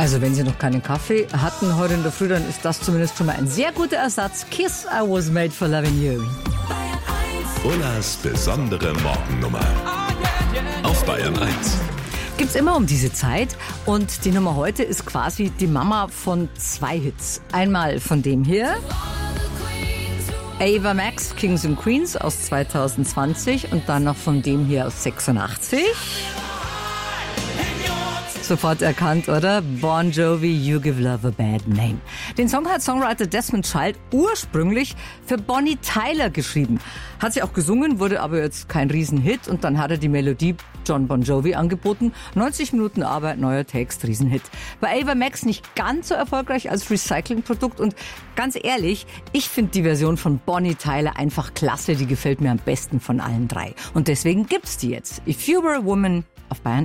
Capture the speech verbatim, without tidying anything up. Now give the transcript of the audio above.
Also wenn Sie noch keinen Kaffee hatten heute in der Früh, dann ist das zumindest schon mal ein sehr guter Ersatz. Kiss, I was made for loving you. Ullas besondere Morgennummer auf Bayern eins. Gibt's immer um diese Zeit und die Nummer heute ist quasi die Mama von zwei Hits. Einmal von dem hier, Ava Max, Kings and Queens aus zwanzig zwanzig und dann noch von dem hier aus sechsundachtzig. Sofort erkannt, oder? Bon Jovi, You Give Love a Bad Name. Den Song hat Songwriter Desmond Child ursprünglich für Bonnie Tyler geschrieben. Hat sie auch gesungen, wurde aber jetzt kein Riesenhit und dann hat er die Melodie John Bon Jovi angeboten. neunzig Minuten Arbeit, neuer Text, Riesenhit. Bei Ava Max nicht ganz so erfolgreich als Recyclingprodukt und ganz ehrlich, ich finde die Version von Bonnie Tyler einfach klasse, die gefällt mir am besten von allen drei. Und deswegen gibt's die jetzt. If You Were a Woman auf Bayern.